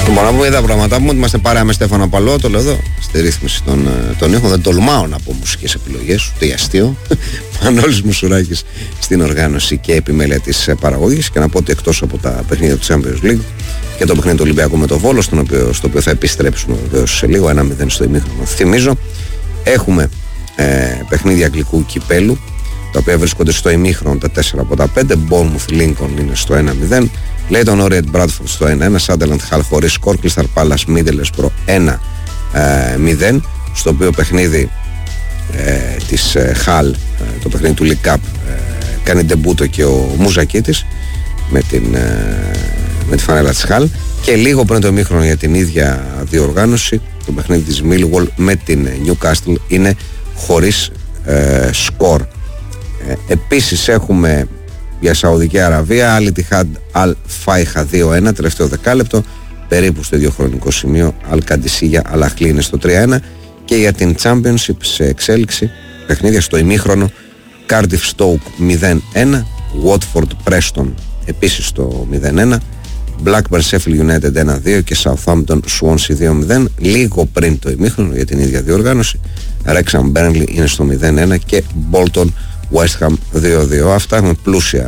Μπορώ να πούμε τα πράγματα μου ότι είμαστε παρέα με Στέφανο Παλό, το λέω εδώ, στη ρύθμιση των ήχων. Δεν τολμάω να πω μουσικές επιλογές, ούτε για αστείο. Μανώλης Μουσουράκης στην οργάνωση και επιμέλεια της παραγωγής. Και να πω ότι εκτός από τα παιχνίδια του Champions League και το παιχνίδι του Ολυμπιακού με το Βόλο, στο οποίο θα επιστρέψουμε βεβαίως σε λίγο, 1-0 στο ημίχρονο. Θυμίζω, έχουμε παιχνίδια αγγλικού κυπέλου, τα οποία βρίσκονται στο ημίχρονο τα 4 από τα 5. Bournemouth Lincoln είναι στο 1-0. Leighton Orient Bradford στο 1-1. Sunderland Hull χωρίς σκορ. Crystal Palace Middlesbrough 1-0. Στο οποίο παιχνίδι της Hull, το παιχνίδι του League Cup, κάνει ντεμπούτο και ο Μουζακίτης με τη φανέλα της Hull. Και λίγο πριν το ημίχρονο για την ίδια διοργάνωση, το παιχνίδι της Millwall με την Newcastle είναι χωρίς σκορ. Επίσης έχουμε για Σαουδική Αραβία Al Ittihad Al Faiha 2-1, τελευταίο δεκάλεπτο, περίπου στο ίδιο χρονικό σημείο. Al Qadisiyah Al Ahly είναι στο 3-1. Και για την Championship σε εξέλιξη παιχνίδια στο ημίχρονο, Cardiff Stoke 0-1, Watford Preston επίσης στο 0-1, Blackburn Sheffield United 1-2 και Southampton Swansea 2-0. Λίγο πριν το ημίχρονο για την ίδια διοργάνωση, Wrexham Burnley είναι στο 0-1 και Bolton West Ham 2-2. Αυτά έχουμε πλούσια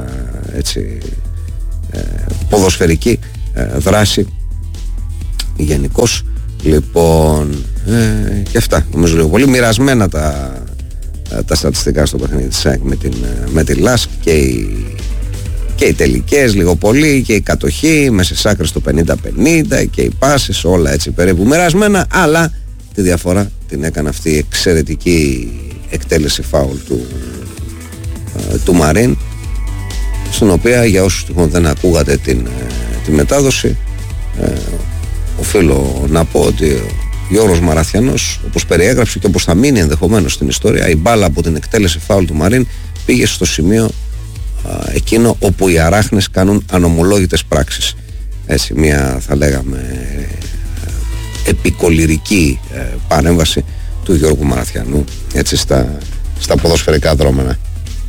ποδοσφαιρική δράση γενικώς. Λοιπόν, και αυτά νομίζω λίγο πολύ μοιρασμένα τα στατιστικά στο παιχνίδι της ΑΕΚ με τη ΛΑΣΚ και οι τελικές λίγο πολύ και η κατοχή μέσα σε άκρες το 50-50 και οι πάσες, όλα έτσι περίπου μοιρασμένα, αλλά τη διαφορά την έκανε αυτή η εξαιρετική εκτέλεση φάουλ του Μαρίν, στην οποία, για όσους τυχόν δεν ακούγατε τη μετάδοση, οφείλω να πω ότι ο Γιώργος Μαραθιανός, όπως περιέγραψε και όπως θα μείνει ενδεχομένως στην ιστορία, η μπάλα από την εκτέλεση φάουλ του Μαρίν πήγε στο σημείο εκείνο όπου οι αράχνες κάνουν ανομολόγητες πράξεις. Έτσι, μια θα λέγαμε επικολυρική παρέμβαση του Γιώργου Μαραθιανού, έτσι, στα ποδοσφαιρικά δρόμενα.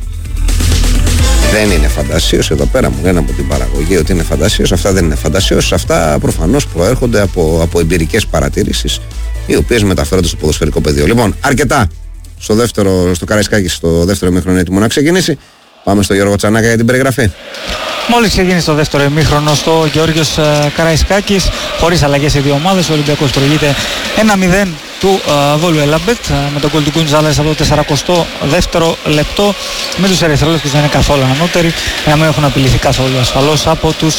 Δεν είναι φαντασίως, εδώ πέρα μου λένε από την παραγωγή ότι είναι φαντασίως. Αυτά δεν είναι φαντασίως, αυτά προφανώς προέρχονται από εμπειρικές παρατηρήσεις, οι οποίες μεταφέρονται στο ποδοσφαιρικό πεδίο. Λοιπόν, αρκετά στο Καραϊσκάκη, στο δεύτερο ημίχρονο έτοιμο να ξεκινήσει. Πάμε στο Γιώργο Τσανάκα για την περιγραφή. Μόλις ξεκίνησε το δεύτερο ημίχρονο στο Γεώργιος Καραϊσκάκης, χωρίς αλλαγές οι δύο ομάδες. Ο Ολυμπιακός προηγείται 1-0 του Βόλου Ελάμπετ με τον γκολ του Γκοντζάλες από το 42ο λεπτό, με τους ερυθρόλευκους να είναι καθόλου ανώτεροι, να μην έχουν απειληθεί καθόλου ασφαλώς από τους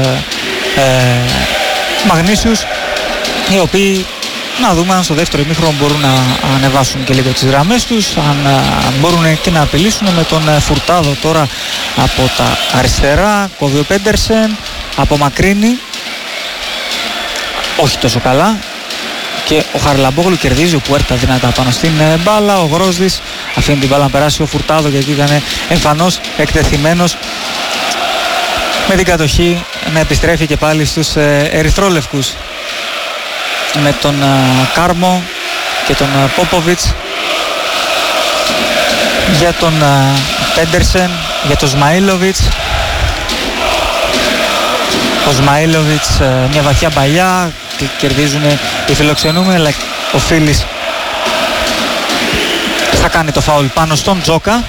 Μαγνήσιους, οι οποίοι, να δούμε αν στο δεύτερο ημίχρονο μπορούν να ανεβάσουν και λίγο τις γραμμές τους, αν μπορούν και να απειλήσουν με τον Φουρτάδο τώρα από τα αριστερά. Κόβει ο Πέντερσεν, απομακρύνει, όχι τόσο καλά, και ο Χαρλαμπόγλου κερδίζει, ο Πουέρτα δυνατά πάνω στην μπάλα. Ο Γρόσδης αφήνει την μπάλα να περάσει ο Φουρτάδο, γιατί ήταν εμφανώς εκτεθειμένος, με την κατοχή να επιστρέφει και πάλι στους ερυθρόλευκους, με τον Κάρμο και τον Πόποβιτς, για τον Πέντερσεν, για τον Σμαΐλοβιτς. Ο Σμαΐλοβιτς μια βαθιά παλιά, κερδίζουν οι φιλοξενούμενοι, αλλά ο Φίλης θα κάνει το φάουλ πάνω στον Τζόκα.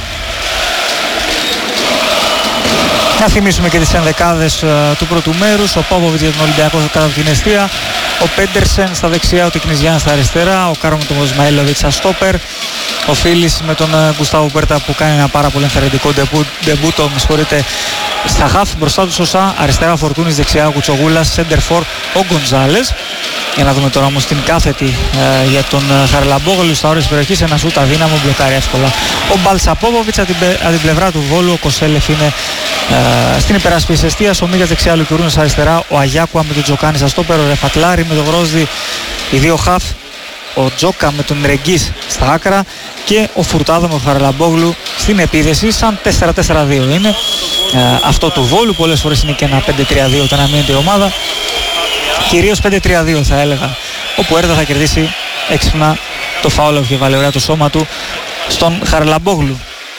Να θυμίσουμε και τις ενδεκάδες του πρώτου μέρους. Ο Πόποβιτς για τον Ολυμπιακό κάτω από την εστία, ο Πέντερσεν στα δεξιά, ο Τικνιζιάν στα αριστερά, ο Κάρμο με τον Σμαΐλοβιτς στα στόπερ, ο Φίλης με τον Γκουστάβο Πουέρτα που κάνει ένα πάρα πολύ ενθαρρυντικό ντεμπούτο, στα χαφ. Μπροστά του σωστά, αριστερά ο Φορτούνης, δεξιά ο Κουτσογούλας, σέντερ φορ ο Γκοντζάλες. Για να δούμε τώρα όμως την κάθετη για τον Χαρλαμπόγλου στα όρια της περιοχής. Ένα σούτ αδύναμο, μπλοκάρει εύκολα ο Μπαλσαπόβοβιτς. Από την πλευρά του Βόλου ο Κοσέλεφ είναι στην υπεράσπιση εστίας, ο Μίγιας δεξιά, Λουκουρούνας αριστερά, ο Αγιάκουα με τον Τζοκάνη στα στόπερ, ο Ρεφατλάρη με τον Γρόσδη, οι δύο χαφ, ο Τζόκα με τον Ρεγκής στα άκρα και ο Φουρτάδο με τον Χαρλαμπόγλου στην επίδεση. Σαν 4-4-2 είναι αυτό του Βόλου, πολλές φορές είναι και ένα 5-3-2 όταν αμήνεται η ομάδα, κυρίως 5-3-2 θα έλεγα. Ο Πουέρτα θα κερδίσει έξυπνα το φάουλ, είχε βάλει ωραία το σώμα του στον Χαρλαμπόγλου.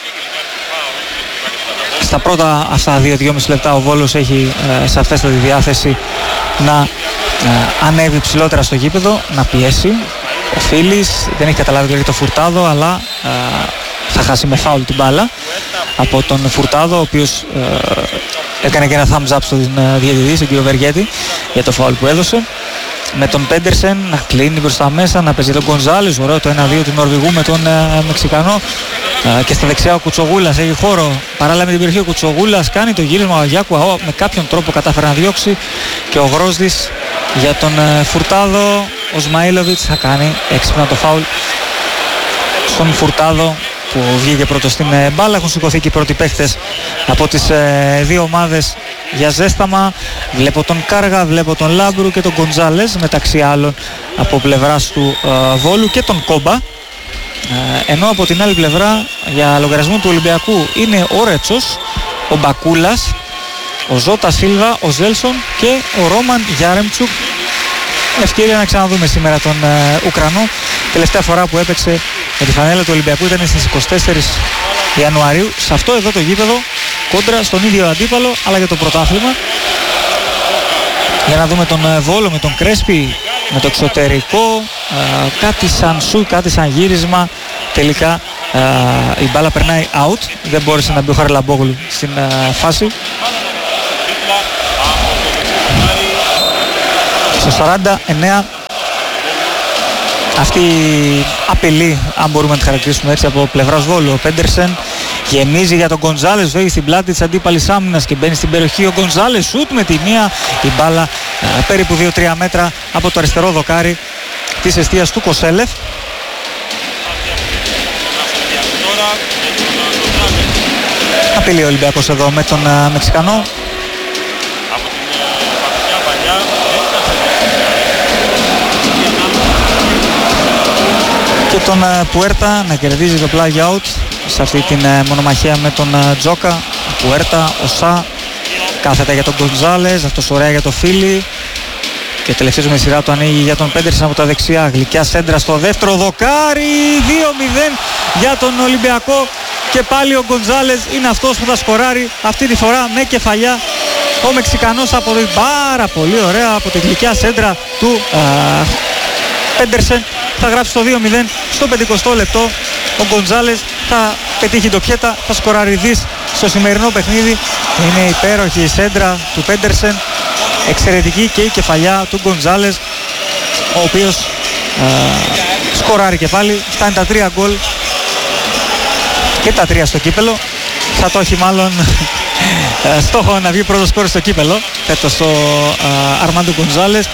Στα πρώτα αυτά 2-2,5 λεπτά ο Βόλος έχει σαφέστατη διάθεση να ανέβει ψηλότερα στο γήπεδο να πιέσει. Ο Φίλης δεν έχει καταλάβει και το Φουρτάδο, αλλά θα χάσει με φάουλ την μπάλα από τον Φουρτάδο, ο οποίος έκανε και ένα thumbs up στον διαιτητή, στον κύριο Βεργέτη, για το φάουλ που έδωσε. Με τον Πέντερσεν να κλείνει προς μέσα, να παίζει τον Γκονζάλες, ωραίο το 1-2 του Νορβηγού με τον Μεξικανό. Και στα δεξιά ο Κουτσογούλας έχει χώρο, παράλληλα με την περιοχή ο Κουτσογούλας κάνει το γύρισμα. Ο Αγιάκου με κάποιον τρόπο κατάφερε να διώξει, και ο Γρόσδης για τον Φουρτάδο. Ο Σμαΐλοβιτς θα κάνει έξυπνα το φάουλ στον Φουρτάδο, που βγήκε πρώτο στην μπάλα. Έχουν σηκωθεί και οι πρώτοι παίχτες από τις δύο ομάδες για ζέσταμα. Βλέπω τον Κάργα, βλέπω τον Λάμπρου και τον Γκοντζάλες, μεταξύ άλλων από πλευράς του Βόλου, και τον Κόμπα. Ενώ από την άλλη πλευρά για λογαριασμό του Ολυμπιακού είναι ο Ρέτσος, ο Μπακούλας, ο Ζώτα Σίλβα, ο Ζέλσον και ο Ρόμαν Γιάρεμτσουκ. Ευκαιρία να ξαναδούμε σήμερα τον Ουκρανό. Τελευταία φορά που έπαιξε με τη φανέλα του Ολυμπιακού ήταν στις 24 Ιανουαρίου, σε αυτό εδώ το γήπεδο, κόντρα στον ίδιο αντίπαλο, αλλά για το πρωτάθλημα. Για να δούμε τον Βόλο με τον Κρέσπι, με το εξωτερικό, κάτι σαν σου, κάτι σαν γύρισμα. Τελικά η μπάλα περνάει out, δεν μπόρεσε να μπει ο Χαρλαμπόγλου στην φάση. Στο 49 αυτή η απειλή, αν μπορούμε να τη χαρακτηρίσουμε έτσι, από πλευράς Βόλου. Ο Πέντερσεν γεμίζει για τον Γκονζάλες, φεύγει στην πλάτη της αντίπαλης άμυνας και μπαίνει στην περιοχή ο Γκονζάλες, σουτ με τη μία, η μπάλα περίπου 2-3 μέτρα από το αριστερό δοκάρι της εστίας του Κοσέλεφ. Απειλεί ο Ολυμπιακός εδώ με τον Μεξικανό. Και τον Πουέρτα να κερδίζει το play out σε αυτή την μονομαχία με τον Τζόκα. Πουέρτα, ο Σα κάθεται για τον Γκοντζάλες, αυτός ωραία για το Φίλι, και τελευταίος με σειρά του ανοίγει για τον Πέντερσεν από τα δεξιά. Γλυκιά σέντρα στο δεύτερο δοκάρι, 2-0 για τον Ολυμπιακό, και πάλι ο Γκοντζάλες είναι αυτός που θα σκοράρει, αυτή τη φορά με κεφαλιά. Ο Μεξικανός αποδίδει πάρα πολύ ωραία από τη γλυκιά σέντρα του Πέντερσεν. Θα γράψει το 2-0 στο 50ο λεπτό. Ο Γκοντζάλες θα πετύχει το πιέτα, θα σκοράρει δις στο σημερινό παιχνίδι. Είναι υπέροχη η σέντρα του Πέντερσεν, εξαιρετική και η κεφαλιά του Γκοντζάλες, ο οποίος σκοράρει και πάλι. Φτάνει τα 3 γκολ και τα 3 στο κύπελο. Θα το έχει μάλλον στόχο να βγει πρώτο σκόρ στο κύπελο φέτος στο Αρμάντο Γκοντζάλες.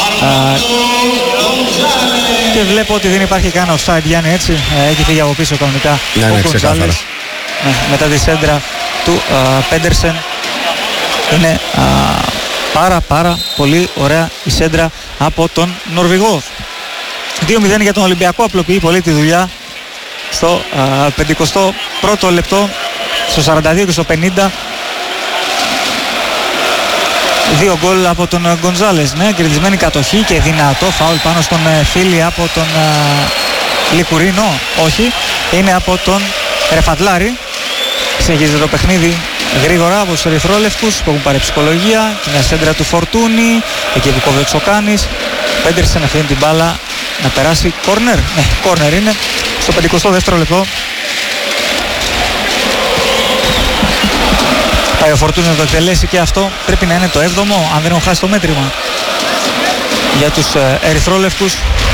Και βλέπω ότι δεν υπάρχει καν offside, Γιάννη, έτσι. Έχει φύγει από πίσω κανονικά ο Γκοντζάλες. Μετά τη σέντρα του Πέντερσεν. Είναι πάρα πολύ ωραία η σέντρα από τον Νορβηγό. 2-0 για τον Ολυμπιακό, απλοποιεί πολύ τη δουλειά στο 51ο λεπτό, στο 42 και στο 50. 2 γκολ από τον Γκονζάλες, ναι, κερδισμένη κατοχή και δυνατό φάουλ πάνω στον Φίλη από τον Λικουρίνο, όχι, είναι από τον Ρεφαντλάρη. Συνεχίζεται το παιχνίδι γρήγορα από τους ερυθρόλευκους που έχουν πάρει ψυχολογία, και μια σέντρα του Φορτούνη, εκεί που κόβει ο Τσοκάνης. Πέντερσεν αφήνει την μπάλα να περάσει κόρνερ, ναι, κόρνερ είναι, στο 52ο λεπτό. Πάει ο Φορτούνης να το εκτελέσει και αυτό πρέπει να είναι το 7ο, αν δεν έχω χάσει το μέτρημα, για τους ερυθρόλευκους.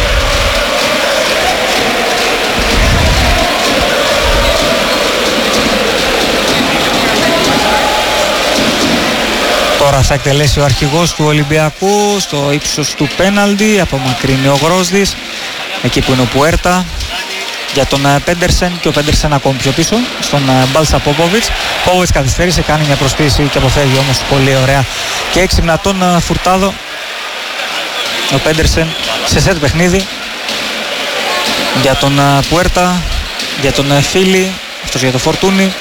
Τώρα θα εκτελέσει ο αρχηγός του Ολυμπιακού στο ύψος του πέναλτι, απομακρύνει ο Γρόσδης, εκεί που είναι ο Πουέρτα για τον Πέντερσεν, και ο Πέντερσεν ακόμη πιο πίσω στον Μπάλσα Πόποβιτς. Πόποβιτς καθυστέρησε, κάνει μια προσποίηση και αποφεύγει όμως πολύ ωραία και έξυπνα τον Φουρτάδο. Ο Πέντερσεν σε σετ παιχνίδι για τον Πουέρτα, για τον Φίλη, αυτός για τον Φορτούνη,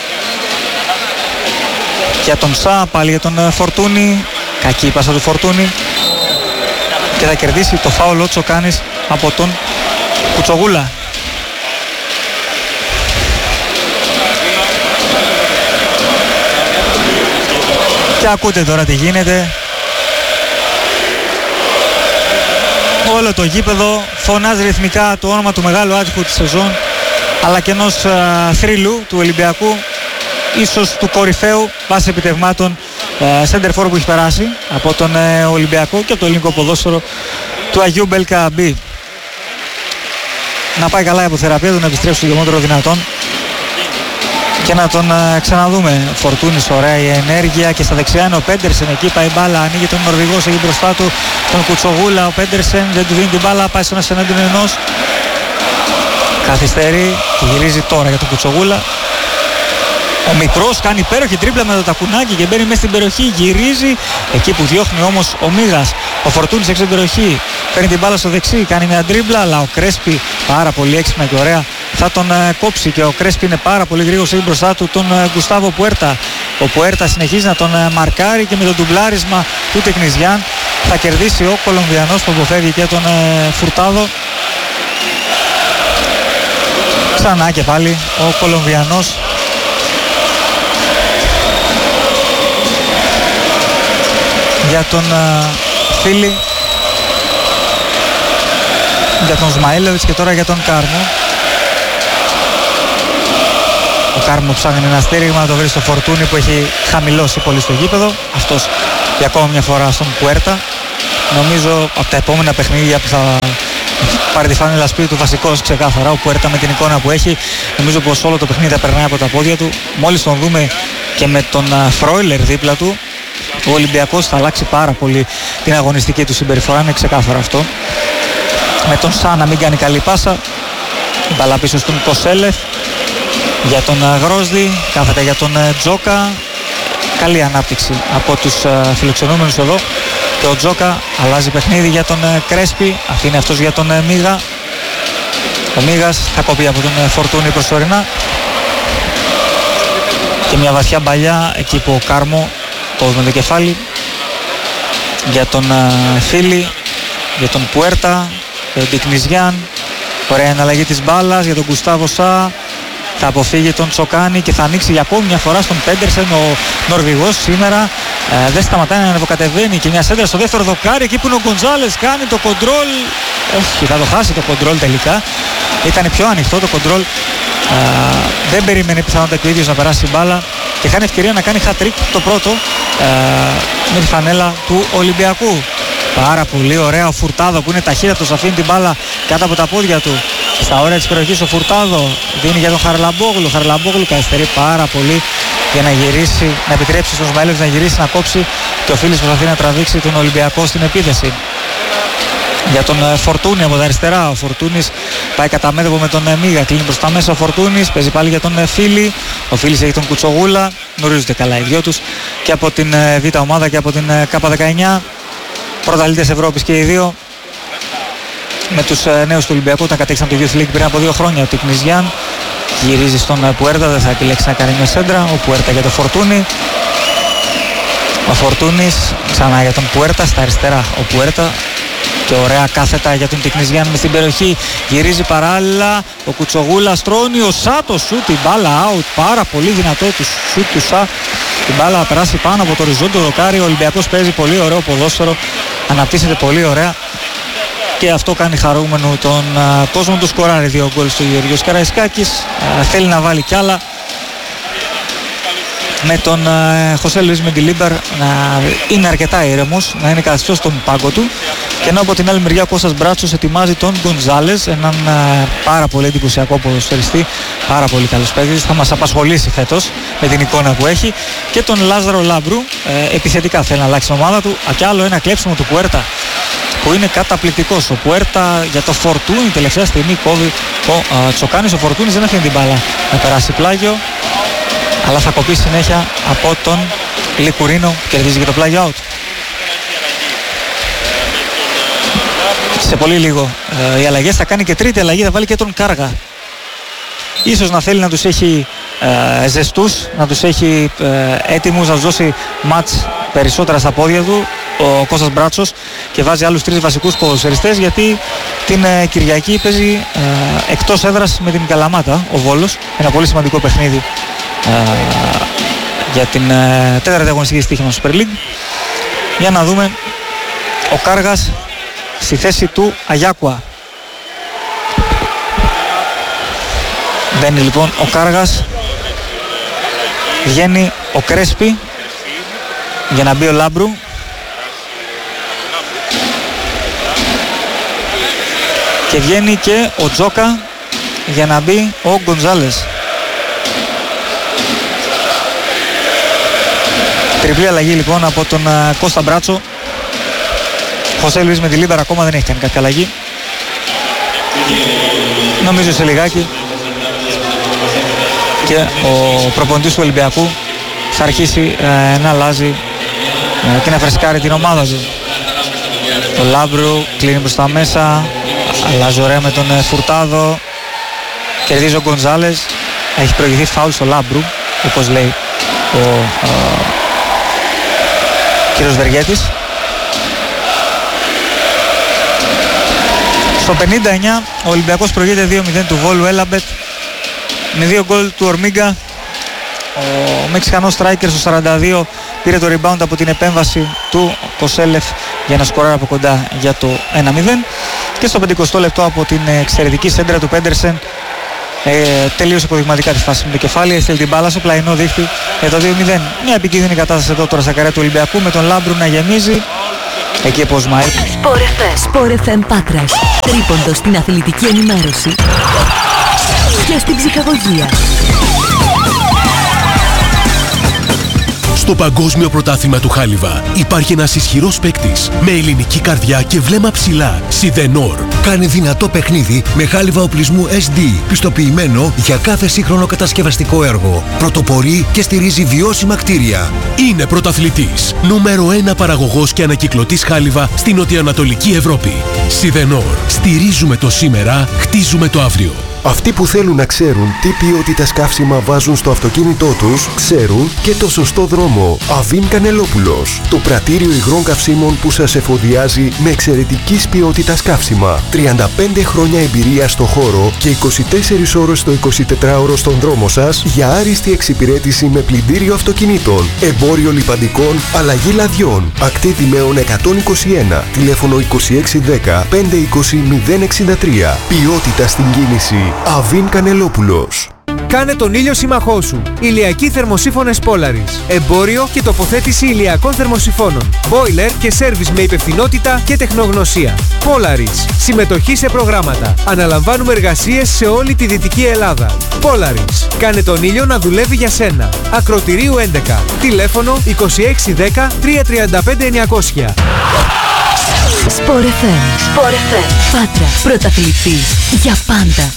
για τον Σα, πάλι για τον Φορτούνη, κακή πάσα του Φορτούνη, και θα κερδίσει το φάουλ ο Τσοκάνης από τον Κουτσογούλα. Και ακούτε τώρα τι γίνεται. Όλο το γήπεδο φωνάζει ρυθμικά το όνομα του μεγάλου άτυχου της σεζόν, αλλά και ενός θρύλου του Ολυμπιακού, ίσως του κορυφαίου βάσει επιτευγμάτων σέντερφορ που έχει περάσει από τον Ολυμπιακό και από το ελληνικό ποδόσφαιρο, του Αγίου Μπελκαμπή. Να πάει καλά η αποθεραπεία του, να επιστρέψει το γεμότερο δυνατόν και να τον ξαναδούμε. Φορτούνης, ωραία η ενέργεια, και στα δεξιά είναι ο Πέντερσεν, εκεί πάει η μπάλα, ανοίγει τον Νορβηγός, έχει μπροστά του τον Κουτσογούλα, ο Πέντερσεν δεν του δίνει την μπάλα, πάει στον εναντίον ενός, καθυστερεί και γυρίζει τώρα για τον Κουτσογούλα. Ο μικρός κάνει υπέροχη τρίπλα με το τακουνάκι και μπαίνει μέσα στην περιοχή, γυρίζει εκεί που διώχνει όμως ο Μίγας. Ο Φορτούνης έξω την περιοχή, παίρνει την μπάλα στο δεξί, κάνει μια τρίπλα, αλλά ο Κρέσπι πάρα πολύ έξυπνα και ωραία θα τον κόψει, και ο Κρέσπι είναι πάρα πολύ γρήγορος, έχει μπροστά του τον Γκουστάβο Πουέρτα. Ο Πουέρτα συνεχίζει να τον μαρκάρει και με το ντουμπλάρισμα του Τεκνιζιάν θα κερδίσει ο Κολομβιανός που αποφεύγει και τον Φουρτάδο. Ξανά και πάλι ο Κολομβιανός για τον Φίλη, για τον Σμαήλοβιτς και τώρα για τον Κάρμο. Ο Κάρμο ψάχνει ένα στήριγμα, να το βρει στο Φορτούνι που έχει χαμηλώσει πολύ στο γήπεδο. Αυτός για ακόμα μια φορά στον Πουέρτα. Νομίζω από τα επόμενα παιχνίδια που θα πάρει τη φάνελα σπίτι του βασικός ξεκάθαρα, ο Πουέρτα με την εικόνα που έχει, νομίζω πως όλο το παιχνίδι θα περνάει από τα πόδια του. Μόλις τον δούμε και με τον Φρόιλερ δίπλα του, ο Ολυμπιακός θα αλλάξει πάρα πολύ την αγωνιστική του συμπεριφορά, είναι ξεκάθαρο αυτό. Με τον Σαν να μην κάνει καλή πάσα, μπαλά πίσω στον Κοσέλεφ, για τον Γρόσδη, κάθεται για τον Τζόκα. Καλή ανάπτυξη από τους φιλοξενούμενους εδώ, και ο Τζόκα αλλάζει παιχνίδι για τον Κρέσπι, αφήνει αυτός για τον Μίγα. Ο Μίγας θα κοπεί από τον Φορτούνι προσωρινά, και μια βαθιά μπαλιά εκεί που ο Κάρμο κόβει το κεφάλι για τον Φίλη, για τον Πουέρτα, για τον Τικνιζιάν. Ωραία εναλλαγή της μπάλας για τον Γκουστάβο Σα, θα αποφύγει τον Τσοκάνη και θα ανοίξει για ακόμη μια φορά στον Πέντερσεν. Ο Νορβηγός σήμερα δεν σταματάει να ανεβοκατεβαίνει, και μια σέντρα στο δεύτερο δοκάρι εκεί που είναι ο Γκοντζάλες, κάνει το κοντρόλ, όχι, θα το χάσει το κοντρόλ τελικά, ήταν πιο ανοιχτό το κοντρόλ, δεν περίμενε πιθανότητα και ο ίδιος να περάσει μπάλα και χάνει ευκαιρία να κάνει hat-trick το πρώτο με τη φανέλα του Ολυμπιακού. Πάρα πολύ ωραία ο Φουρτάδο που είναι ταχύτατος, αφήνει την μπάλα κάτω από τα πόδια του. Στα όρια της περιοχής ο Φουρτάδο δίνει για τον Χαρλαμπόγλου. Χαρλαμπόγλου καθυστερεί πάρα πολύ για να γυρίσει, να επιτρέψει στον Σμαήλοβιτς να γυρίσει, να κόψει, και ο Φίλης προσπαθεί να τραβήξει τον Ολυμπιακό στην επίθεση. Για τον Φορτούνη από τα αριστερά, ο Φορτούνης πάει κατά μέτωπο με τον Μίγα, κλείνει προς τα μέσα ο Φορτούνης, παίζει πάλι για τον Φίλη. Ο Φίλης έχει τον Κουτσογούλα, γνωρίζονται καλά οι δυο τους και από την Β' ομάδα και από την K19. Πρωταθλητές Ευρώπης και οι δύο, με τους νέους του Ολυμπιακού, όταν κατέξαν το Youth League πριν από 2 χρόνια. Ο Τικνιζιάν γυρίζει στον Πουέρτα, δεν θα επιλέξει να κάνει μια σέντρα. Ο Πουέρτα για το Φορτούνη. Ο Φορτούνης ξανά για τον Πουέρτα, στα αριστερά ο Πουέρτα, και ωραία κάθετα για τον Τικνιζιάν μες στην περιοχή. Γυρίζει παράλληλα ο Κουτσογούλα, στρώνει ο Σα το σουτ, την μπάλα out, πάρα πολύ δυνατό του σουτ του Σα. Την μπάλα θα περάσει πάνω από το οριζόντιο δοκάρι. Ο Ολυμπιακός παίζει πολύ ωραίο ποδόσφαιρο, αναπτύσσεται πολύ ωραία, και αυτό κάνει χαρούμενο τον κόσμο του. Σκοράρει 2 γκολ στο Γεωργίος Καραϊσκάκης, θέλει να βάλει κι άλλα, με τον Χωσέ Λουίς Μεντιλίμπαρ να είναι αρκετά ήρεμος, να είναι καθιστός στον πάγκο του, και ενώ από την άλλη μεριά ο Κώστας Μπράτσος ετοιμάζει τον Γκοντζάλες, έναν πάρα πολύ εντυπωσιακό ποδοσφαιριστή, πάρα πολύ καλός παίκτης, θα μας απασχολήσει φέτος με την εικόνα που έχει, και τον Λάζαρο Λάμπρου, επιθετικά θέλει να αλλάξει την ομάδα του, και άλλο ένα κλέψιμο του Πουέρτα που είναι καταπληκτικός. Ο Πουέρτα για το Φορτούνι τελευταία στιγμή κόβει ο Τσοκάνης. Ο Φορτούνης δεν αφήνει την μπάλα να περάσει πλάγιο, αλλά θα κοπεί συνέχεια από τον Λικουρίνο που κερδίζει και το πλάγιο out. Σε πολύ λίγο οι αλλαγές, θα κάνει και τρίτη αλλαγή, θα βάλει και τον Κάργα. Ίσως να θέλει να τους έχει ζεστούς, να τους έχει έτοιμους, να τους δώσει μάτς περισσότερα στα πόδια του ο Κώστας Μπράτσος, και βάζει άλλους 3 βασικούς ποδοσφαιριστές, γιατί την Κυριακή παίζει εκτός έδρας με την Καλαμάτα ο Βόλος, ένα πολύ σημαντικό παιχνίδι για την 4η αγωνιστική στοίχημα Super League. Για να δούμε, ο Κάργας στη θέση του Αγιάκουα. Μπαίνει λοιπόν ο Κάργας, βγαίνει ο Κρέσπι για να μπει ο Λάμπρου. Και βγαίνει και ο Τζόκα για να μπει ο Γκονζάλες. Τριπλή αλλαγή λοιπόν από τον Κώστα Μπράτσο. Χωσέ Λουίς με τη Λίμπερα ακόμα δεν έχει κάνει κάποια αλλαγή. Νομίζω σε λιγάκι και ο προπονητής του Ολυμπιακού θα αρχίσει να αλλάζει και να φρεσκάρει την ομάδα του. Το Λάμπρου κλείνει προς τα μέσα, αλλάζει ωραία με τον Φουρτάδο, κερδίζει ο Γκονζάλες. Έχει προηγηθεί φάουλ στο Λάμπρου, όπως λέει ο κύριος Βεργέτης. Στο 59 ο Ολυμπιακός προηγείται 2-0 του Βόλου Έλαμπετ με 2 γκολ του Ορμίγκα. Ο Μεξικανός striker στο 42 πήρε το rebound από την επέμβαση του Κοσέλεφ για να σκοράρει από κοντά για το 1-0. Και στο 50 λεπτό από την εξαιρετική σέντρα του Πέντερσεν τελείωσε υποδειγματικά τη φάση με το κεφάλι, έστειλε την μπάλα στο πλαϊνό δίχτυ για το 2-0. Μια επικίνδυνη κατάσταση εδώ τώρα στα καρέ του Ολυμπιακού με τον Λάμπρου να γεμίζει. Εκεί από Οσμαΐ. Sport FM Πάτρας. Τρίποντο στην αθλητική ενημέρωση και στην ψυχαγωγία. Στο Παγκόσμιο Πρωτάθλημα του Χάλιβα υπάρχει ένας ισχυρός παίκτης με ελληνική καρδιά και βλέμμα ψηλά. Σιδενόρ. Κάνει δυνατό παιχνίδι με χάλιβα οπλισμού SD, πιστοποιημένο για κάθε σύγχρονο κατασκευαστικό έργο. Πρωτοπορεί και στηρίζει βιώσιμα κτίρια. Είναι πρωταθλητής. Νούμερο 1 παραγωγός και ανακυκλωτής χάλιβα στην νοτιοανατολική Ευρώπη. Σιδενόρ. Στηρίζουμε το σήμερα, χτίζουμε το αύριο. Αυτοί που θέλουν να ξέρουν τι ποιότητας καύσιμα βάζουν στο αυτοκίνητό τους, ξέρουν και το σωστό δρόμο. Αβίν Κανελόπουλος, το πρατήριο υγρών καυσίμων που σας εφοδιάζει με εξαιρετικής ποιότητας καύσιμα. 35 χρόνια εμπειρία στο χώρο και 24 ώρες το 24ωρο στον δρόμο σας για άριστη εξυπηρέτηση με πλυντήριο αυτοκινήτων, εμπόριο λιπαντικών, αλλαγή λαδιών. Ακτή Δημαίων 121, τηλέφωνο 2610 520 063. Ποιότητα στην κίνηση. Αβίν Κανελόπουλος. Κάνε τον ήλιο σύμμαχό σου. Ηλιακοί θερμοσύφωνες Polaris. Εμπόριο και τοποθέτηση ηλιακών θερμοσυφώνων. Boiler και σέρβις με υπευθυνότητα και τεχνογνωσία. Polaris. Συμμετοχή σε προγράμματα. Αναλαμβάνουμε εργασίες σε όλη τη Δυτική Ελλάδα. Polaris. Κάνε τον ήλιο να δουλεύει για σένα. Ακροτηρίου 11. Τηλέφωνο 2610 335 900. Sport FM. Πάτρα. Πρωταθλητής για πάντα.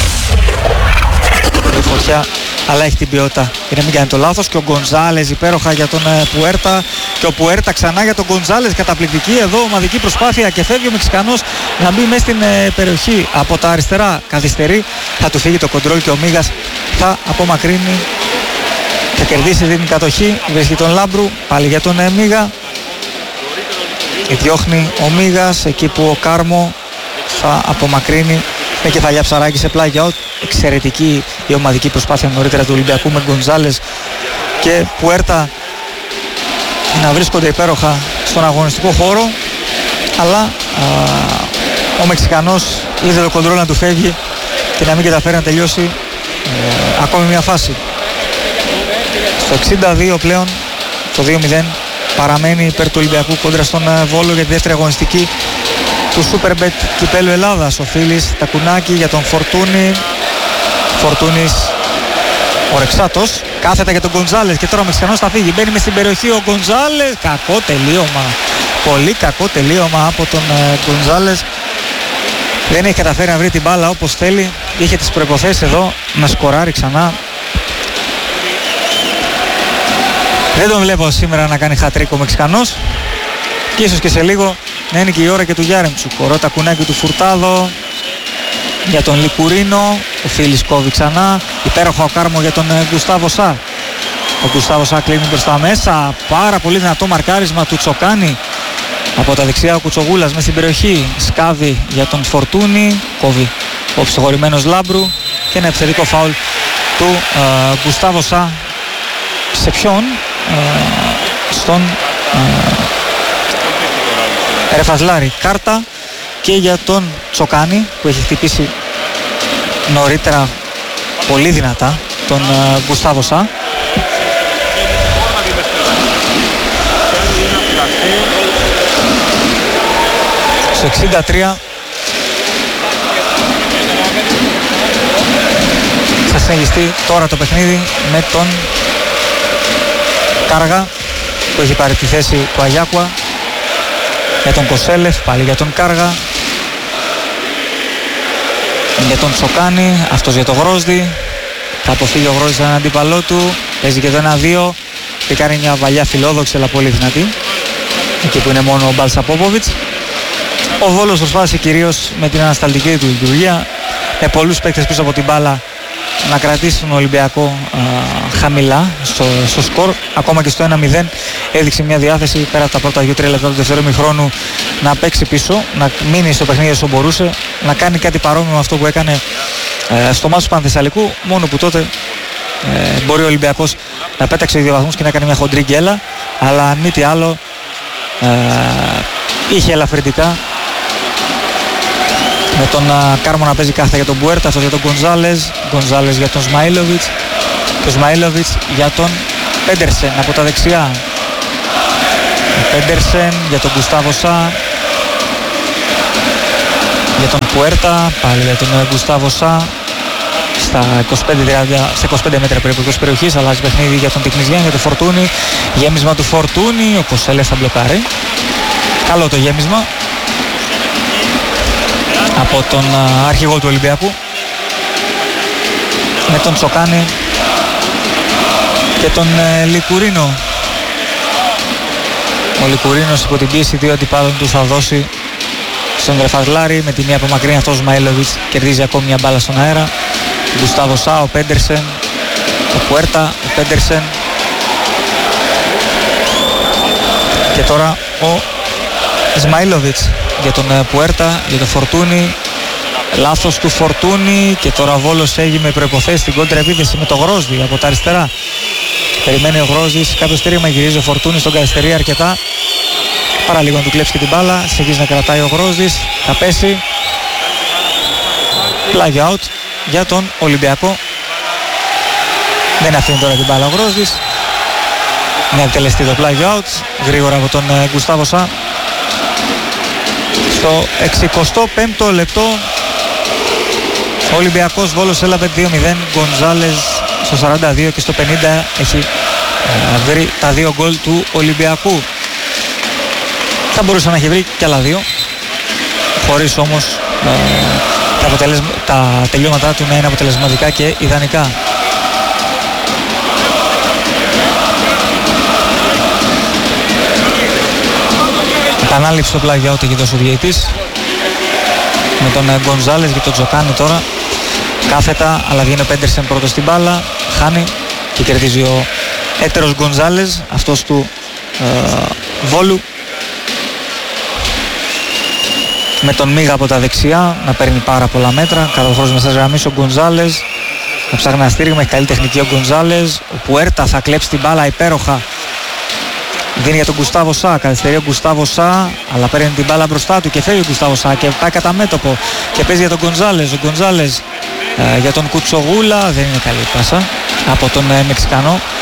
Η φωτιά, αλλά έχει την ποιότητα για να μην κάνει το λάθος. Και ο Γκονζάλες υπέροχα για τον Πουέρτα. Και ο Πουέρτα ξανά για τον Γκονζάλες. Καταπληκτική εδώ ομαδική προσπάθεια και φεύγει ο Μεξικανός να μπει μέσα στην περιοχή από τα αριστερά. Καθυστερεί, θα του φύγει το κοντρόλ και ο Μίγας θα απομακρύνει. Θα κερδίσει την κατοχή. Βρίσκει τον Λάμπρου πάλι για τον Μίγα. Και διώχνει ο Μίγας εκεί που ο Κάρμο θα απομακρύνει με κεφαλιά ψαράκι σε πλάγια. Εξαιρετική η ομαδική προσπάθεια νωρίτερα του Ολυμπιακού με Γκονζάλες και Πουέρτα να βρίσκονται υπέροχα στον αγωνιστικό χώρο, αλλά ο Μεξικανός είδε το κοντρόλ να του φεύγει και να μην καταφέρει να τελειώσει ακόμη μια φάση. Στο 62 πλέον το 2-0 παραμένει υπέρ του Ολυμπιακού κόντρα στον Βόλο για τη δεύτερη αγωνιστική του Superbet Κυπέλλου Ελλάδας. Ο Φίλης Τακουνάκη για τον Φορτούνη. Φορτούνης ο Ρεξάτος κάθετα για τον Γκονζάλες και τώρα ο Μεξικανός θα φύγει. Μπαίνει μες στην περιοχή ο Γκονζάλες. Κακό τελείωμα. Πολύ κακό τελείωμα από τον Γκονζάλες. Δεν έχει καταφέρει να βρει την μπάλα όπως θέλει. Είχε τις προϋποθέσεις εδώ να σκοράρει ξανά. Δεν τον βλέπω σήμερα να κάνει χατρίκ ο Μεξικανός. Και ίσως και σε λίγο να είναι και η ώρα και του Γιάρεμτσουκ. Ωραίο τακουνάκι του Φουρτάδο για τον Λικουρίνο. Ο Φίλης κόβει ξανά. Υπέροχο ο Κάρμο για τον Γκουστάβο Σα. Ο Γκουστάβο Σα κλείνει προς τα μέσα. Πάρα πολύ δυνατό μαρκάρισμα του Τσοκάνη. Από τα δεξιά ο Κουτσογούλας μέσα στην περιοχή. Σκάβει για τον Φορτούνη. Κόβει ο ψυχορημένος Λάμπρου. Και ένα επιθετικό φάουλ του Γκουστάβο Σα. Σε ποιον? Στον Ρεφασλάρη. Κάρτα και για τον Τσοκάνη που έχει χτυπήσει νωρίτερα πολύ δυνατά τον Γκουστάβο Σα. Στο 63 θα συνεχιστεί τώρα το παιχνίδι με τον Κάργα που έχει πάρει τη θέση του Αγιάκουα, για τον Κοσέλεφ, πάλι για τον Κάργα, για τον Τσοκάνη, αυτός για τον Γρόσδη, θα αποφύγει ο Γρόσδης έναν αντίπαλό του, παίζει και το 1-2 και κάνει μια βαλιά φιλόδοξη αλλά πολύ δυνατή, εκεί που είναι μόνο ο Μπάλσα Πόποβιτς. Ο Βόλος προσπάθησε κυρίως με την ανασταλτική του λειτουργία, με πολλούς παίκτες πίσω από την μπάλα, να κρατήσει τον Ολυμπιακό χαμηλά στο σκορ. Ακόμα και στο 1-0 έδειξε μια διάθεση πέρα από τα πρώτα 2-3 λεπτά του δεύτερου ημιχρόνου να παίξει πίσω, να μείνει στο παιχνίδι όσο μπορούσε, να κάνει κάτι παρόμοιο με αυτό που έκανε στο μάτς του Πανθεσσαλικού, μόνο που τότε μπορεί ο Ολυμπιακός να πέταξε 2 βαθμούς και να κάνει μια χοντρή γκέλα, αλλά αν μη τι άλλο είχε ελαφρυντικά, με τον Κάρμο να παίζει κάθετα για τον Μπουέρτα, αυτός για τον Γκονζάλες για τον Σμαΐλοβιτς, το Σμαΐλοβιτς για τον Πέντερσεν από τα δεξιά, Πέντερσεν για τον Γκουστάβο Σα, για τον Πουέρτα, πάλι για τον Γκουστάβο Σα, στα 25 μέτρα περίπου εκτός περιοχής, αλλάζει παιχνίδι για τον Τικνιζιάν, για τον Φορτούνι, γέμισμα του Φορτούνι, ο Κοσέλεφ θα μπλοκάρει, καλό το γέμισμα από τον αρχηγό του Ολυμπιακού, με τον Τσοκάνη και τον Λικουρίνο. Ο Λικουρίνος υπό την πίεση 2 αντιπάλων του θα δώσει στον Ρεφαγλάρη, με τη μία απομακρύνει αυτός ο Μαΐλοβιτς, κερδίζει ακόμη μια μπάλα στον αέρα. Ο Γκουστάβο Σα, ο Πέντερσεν, ο Πουέρτα, ο Πέντερσεν και τώρα ο Σμαΐλοβιτς για τον Πουέρτα, για τον Φορτούνι, λάθος του Φορτούνι και τώρα ο Βόλος έγινε με προϋποθέσεις την κόντρα επίθεση με τον Γρόσδη από τα αριστερά. Περιμένει ο Γρόσδης, κάποιο στήριγμα, γυρίζει ο Φορτούνι στον καθυστερεί αρκετά, παρά λίγο να του κλέψει και την μπάλα, συνεχίζει να κρατάει ο Γρόσδης, θα πέσει, plug out για τον Ολυμπιακό, δεν αφήνει τώρα την μπάλα ο Γρόσδης, να εκτελεστεί το plug out γρήγορα από τον Γκουστάβο Σα. Στο 65ο λεπτό ο Ολυμπιακός Βόλος έλαβε 2-0, Γκονζάλες στο 42 και στο 50 έχει βρει τα 2 γκολ του Ολυμπιακού. Θα μπορούσε να έχει βρει και άλλα 2, χωρίς όμως τα τελειώματά του να είναι αποτελεσματικά και ιδανικά. Επανάληψη στο πλάγιο out έχει δώσει ο διαιτητής με τον Γκονζάλες και τον Τζοκάνη τώρα κάθετα, αλλά βγαίνει ο Πέντερσεν πρώτος στην μπάλα, χάνει και κερδίζει ο έτερος Γκονζάλες, αυτός του Βόλου, με τον Μίγα από τα δεξιά να παίρνει πάρα πολλά μέτρα, καταχρός μέσα γραμμής ο Γκονζάλες, να ψάχνει ένα στήριγμα, έχει καλή τεχνική ο Γκονζάλες, ο Πουέρτα θα κλέψει την μπάλα υπέροχα, δίνει για τον Γκουστάβο Σα, καθυστερεί ο Γκουστάβο Σα, αλλά παίρνει την μπάλα μπροστά του και φεύγει ο Γκουστάβο Σα και πάει κατά μέτωπο και παίζει για τον Γκονζάλες. Ο Γκονζάλες για τον Κουτσογούλα, δεν είναι καλή πάσα από τον Μεξικανό.